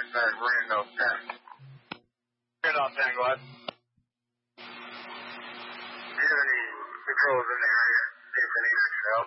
Randolph 10. Randolph 10, go ahead. Do you have any patrols in the area? See if any extra help?